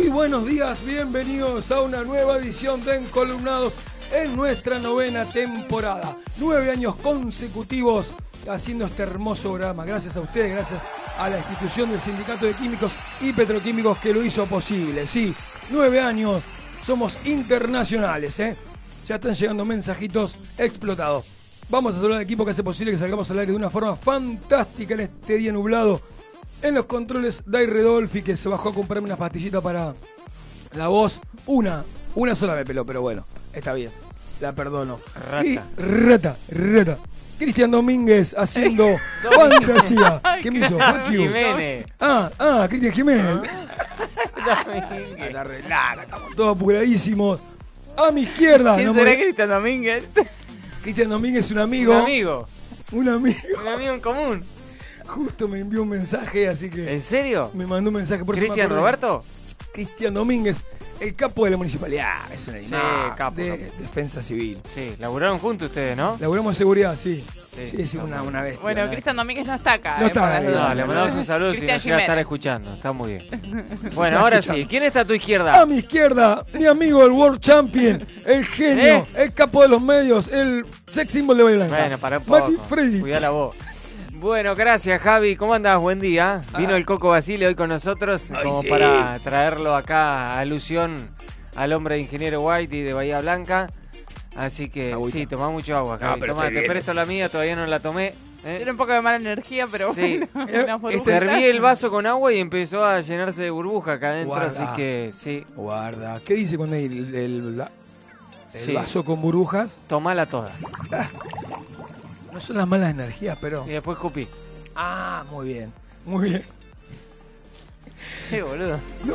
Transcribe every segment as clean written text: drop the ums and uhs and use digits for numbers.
buenos días, bienvenidos a una nueva edición de Encolumnados en nuestra 9ª temporada. 9 años consecutivos haciendo este hermoso programa. Gracias a ustedes, gracias a la institución del Sindicato de Químicos y Petroquímicos que lo hizo posible. Sí, 9 años, somos internacionales, ¿eh? Ya están llegando mensajitos explotados. Vamos a saludar al equipo que hace posible que salgamos al aire de una forma fantástica en este día nublado. En los controles, Dai Redolfi, que se bajó a comprarme unas pastillitas para la voz. Una sola me peló, pero bueno, está bien, la perdono. Rata. Cristian Domínguez haciendo fantasía. ¿Qué me hizo? Fuck you. Jiménez. Cristian Jiménez. Estamos todos apuradísimos. A mi izquierda. ¿Quién será Cristian Domínguez? Cristian Domínguez es un amigo. Un amigo en común. Justo me envió un mensaje, así que... ¿En serio? Me mandó un mensaje. ¿Cristian Roberto? Cristian Domínguez, el capo de la municipalidad. Es un animal capo, de capo. defensa civil. Sí, laburaron juntos ustedes, ¿no? Laburamos en seguridad, sí. Sí, una vez. Bueno, Cristian Domínguez no está acá. No está, No, le mandamos un saludo si nos llega a estar escuchando. Está muy bien. Bueno, ahora sí. ¿Quién está a tu izquierda? A mi izquierda, mi amigo, el World Champion, el genio, el capo de los medios, el sex symbol de Bahía Blanca. Bueno, para un poco. Mati Freddy. Cuidá la voz. Bueno, gracias, Javi. ¿Cómo andás? Buen día. Vino el Coco Basile hoy con nosotros como para traerlo acá a alusión al hombre de Ingeniero White y de Bahía Blanca. Así que sí, tomá mucho agua, Javi. Tomá, te presto la mía, todavía no la tomé. Tiene un poco de mala energía, pero sí. bueno. Serví el vaso con agua y empezó a llenarse de burbuja acá adentro, Guarda. así que sí. Guarda. ¿Qué dice cuando hay el vaso con burbujas? Tomala toda. No son las malas energías, pero... Y después escupí. Muy bien. Muy bien. Qué boludo. No.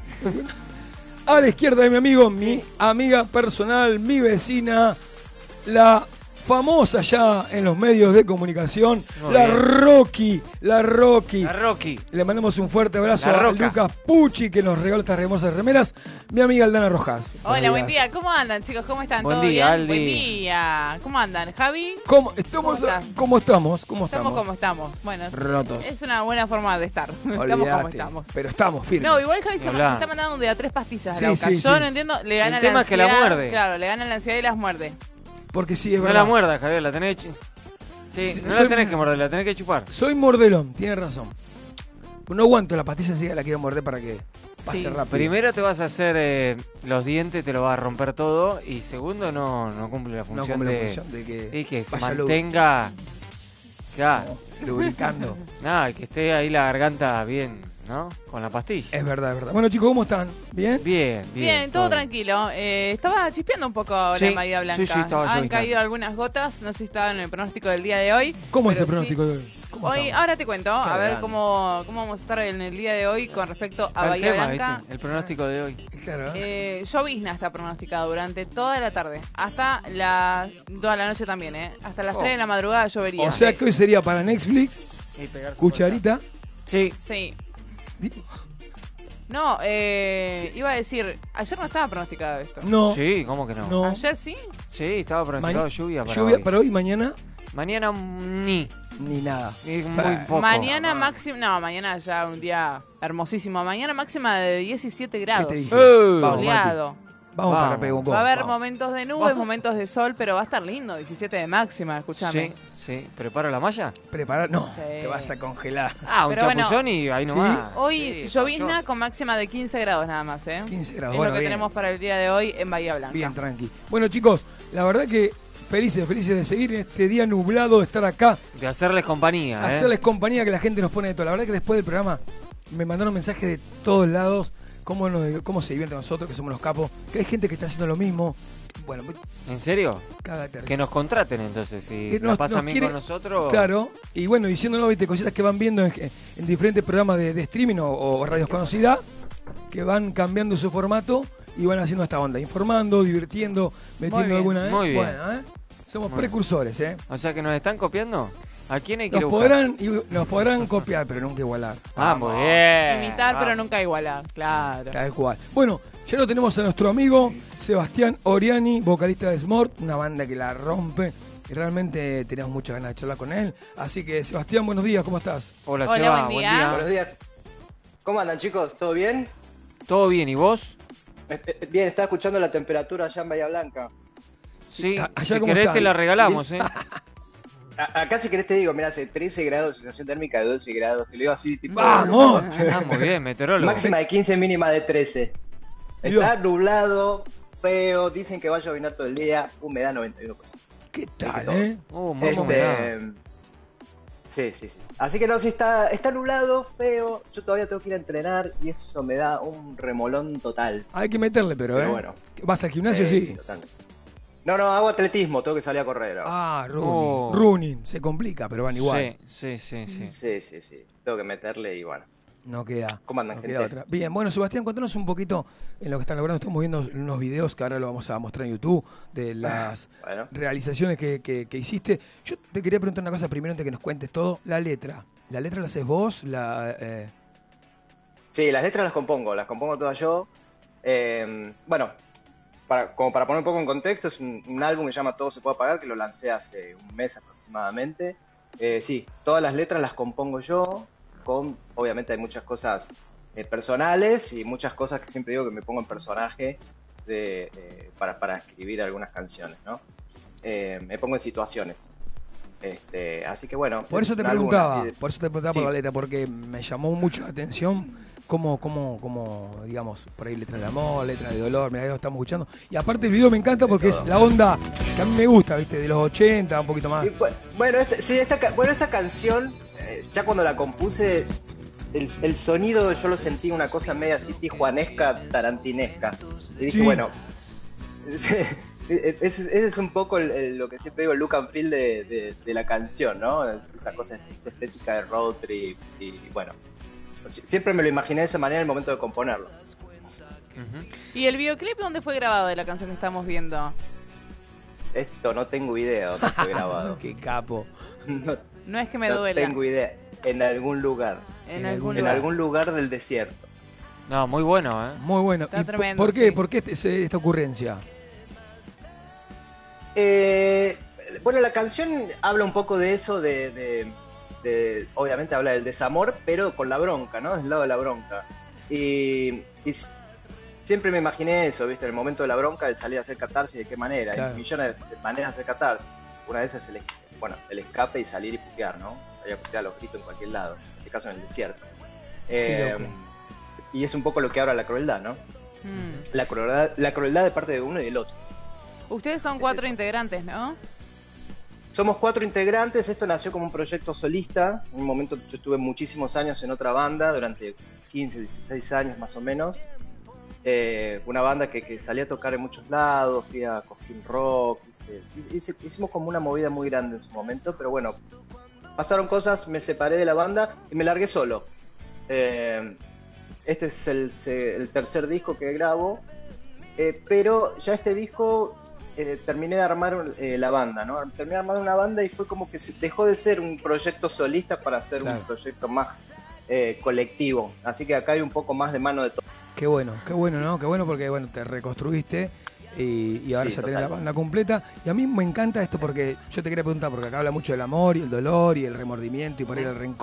A la izquierda de mi amigo, mi amiga personal, mi vecina, la famosa ya en los medios de comunicación, Rocky. La Rocky. Le mandamos un fuerte abrazo a Lucas Pucci, que nos regaló estas hermosas remeras. Mi amiga Aldana Rojas. Hola, buen día. ¿Cómo andan, chicos? ¿Cómo están? Buen ¿Todo día, bien? Aldi. Buen día. ¿Cómo andan? ¿Javi? ¿Cómo estamos? Estamos como estamos. Bueno, rotos. Es una buena forma de estar. Estamos como estamos. Pero estamos firmes. No, igual Javi se está mandando un de a 3 pastillas a la boca. Sí, Yo no entiendo, le gana el tema la ansiedad. es que la muerde. Claro, le gana la ansiedad y las muerde. Porque sí, es no verdad. la muerdas, Javier, la tenés... Sí, no la tenés que morder, la tenés que chupar. Soy mordelón, tiene razón. No aguanto la pastilla, así la quiero morder para que pase rápido. Primero te vas a hacer los dientes, te lo vas a romper todo. Y segundo, no cumple la función, de que se mantenga... Claro. Lubricando. Nada, que esté ahí la garganta bien, ¿no? Con la pastilla. Es verdad, es verdad. Bueno, chicos, ¿cómo están? ¿Bien? Bien, todo tranquilo. Estaba chispeando un poco ahora en Bahía Blanca. Sí, estaba Han caído algunas gotas, no sé si estaban en el pronóstico del día de hoy. ¿Cómo es el pronóstico de hoy? Ahora te cuento, a ver cómo vamos a estar en el día de hoy con respecto a Bahía Blanca. ¿Viste? El pronóstico de hoy. Claro. Llovizna está pronosticado durante toda la tarde, hasta toda la noche también, hasta las 3 de la madrugada llovería. O sea que hoy sería para Netflix, cucharita. Sí. No, iba a decir, ayer no estaba pronosticado esto. No. Sí, ¿cómo que no? ¿Ayer sí? Sí, estaba pronosticado lluvia para hoy, mañana. Mañana ni nada. Muy poco. Mañana máxima, no, mañana ya un día hermosísimo. Mañana máxima de 17 grados. ¿Qué te dije? Soleado. Vamos para Pegongón. Va a haber momentos de nubes, momentos de sol, pero va a estar lindo, 17 de máxima, escúchame. Sí. ¿Preparo la malla? No, te vas a congelar. Un chapullón y ahí nomás. Hoy llovizna con máxima de 15 grados nada más, 15 grados, es lo que tenemos para el día de hoy en Bahía Blanca. Bien, tranqui. Bueno, chicos, la verdad que felices de seguir en este día nublado, de estar acá. De hacerles compañía. Hacerles compañía, que la gente nos pone de todo. La verdad que después del programa me mandaron mensajes de todos lados, cómo se divierte nosotros, que somos los capos, que hay gente que está haciendo lo mismo. Bueno, ¿en serio? Cágate. Que nos contraten entonces, si la pasan bien con nosotros. Claro, y bueno, diciéndonos, viste, cositas que van viendo en diferentes programas de streaming o radios conocidas, que van cambiando su formato y van haciendo esta onda, informando, divirtiendo, metiendo alguna vez. Muy bien. Bueno, somos precursores, O sea que nos están copiando. ¿A quién hay que nos podrán copiar, pero nunca igualar. Muy bien. Imitar, pero nunca igualar, claro. Tal cual. Bueno, ya lo tenemos a nuestro amigo Sebastián Oriani, vocalista de Smort, una banda que la rompe. Y realmente tenemos muchas ganas de charlar con él. Así que, Sebastián, buenos días, ¿cómo estás? Hola Seba, buen día. Buenos días. ¿Cómo andan, chicos? ¿Todo bien? ¿Todo bien? ¿Y vos? Bien, estaba escuchando la temperatura allá en Bahía Blanca. Sí, Allá si cómo querés está. te la regalamos, ¿eh? Acá si querés te digo, mira, hace 13 grados, sensación térmica de 12 grados. Te lo digo así, tipo... ¡Vamos! Ah, muy bien, meteorólogo. Máxima de 15, mínima de 13. Está nublado, feo, dicen que va a llover todo el día, humedad 91%. ¿Qué tal, Mucha humedad. Sí. Así que no, sí está nublado, feo. Yo todavía tengo que ir a entrenar y eso me da un remolón total. Hay que meterle, pero bueno. ¿Vas al gimnasio? Sí. Totalmente. No, hago atletismo, tengo que salir a correr. Running. Running. Se complica, pero van igual. Sí. Sí. Tengo que meterle y bueno. No queda. ¿Cómo andan, gente? Otra. Bien, bueno, Sebastián, contanos un poquito en lo que están logrando. Estamos viendo unos videos que ahora lo vamos a mostrar en YouTube de las realizaciones que hiciste. Yo te quería preguntar una cosa primero antes que nos cuentes todo. La letra la haces vos? Sí, las letras las compongo todas yo. Bueno, como para poner un poco en contexto, es un álbum que se llama Todo se puede apagar, que lo lancé hace un mes aproximadamente. Sí, todas las letras las compongo yo. Obviamente hay muchas cosas personales y muchas cosas que siempre digo que me pongo en personaje para escribir algunas canciones, ¿no? Me pongo en situaciones. Así que bueno. Por eso te preguntaba por la letra, porque me llamó mucho la atención cómo digamos, por ahí letra de amor, letra de dolor, mirá, lo estamos escuchando. Y aparte el video me encanta porque es la onda que a mí me gusta, ¿viste? De los 80, un poquito más. Bueno, esta canción, ya cuando la compuse, el sonido yo lo sentí una cosa media así tijuanesca, tarantinesca. Y dije, bueno, ese es un poco lo que siempre digo, el look and feel de la canción, ¿no? Esa cosa, esa estética de road trip y bueno, siempre me lo imaginé de esa manera en el momento de componerlo. ¿Y el videoclip dónde fue grabado de la canción que estamos viendo? Esto no tengo idea dónde fue grabado. Qué capo. No es que me duela. No tengo idea. En algún lugar. En algún lugar del desierto. No, muy bueno, ¿eh? Muy bueno. Está tremendo, ¿Por qué? sí. ¿Por qué esta ocurrencia? Bueno, la canción habla un poco de eso, obviamente habla del desamor, pero con la bronca, ¿no? Del lado de la bronca. Y siempre me imaginé eso, ¿viste? En el momento de la bronca, el salir a hacer catarsis, ¿de qué manera? Claro. Hay millones de maneras de hacer catarsis. Una de esas es el escape y salir y putear, ¿no? Salir a putear a los gritos en cualquier lado, en este caso en el desierto. Y es un poco lo que habla la crueldad, ¿no? La crueldad de parte de uno y del otro. Ustedes son 4 integrantes, ¿no? Somos 4 integrantes, esto nació como un proyecto solista. En un momento yo estuve muchísimos años en otra banda, durante 15, 16 años más o menos. Una banda que salía a tocar en muchos lados, fui a Cosquín Rock, hicimos como una movida muy grande en su momento, pero bueno, pasaron cosas, me separé de la banda y me largué solo. Este es el tercer disco que grabo, pero ya este disco terminé de armar la banda, ¿no? Terminé de armar una banda y fue como que dejó de ser un proyecto solista para ser un proyecto más colectivo. Así que acá hay un poco más de mano de todo. Qué bueno, ¿no? Qué bueno porque bueno, te reconstruiste y ahora ya tenés la banda completa. Y a mí me encanta esto porque yo te quería preguntar, porque acá habla mucho del amor y el dolor y el remordimiento y por ahí el rencor.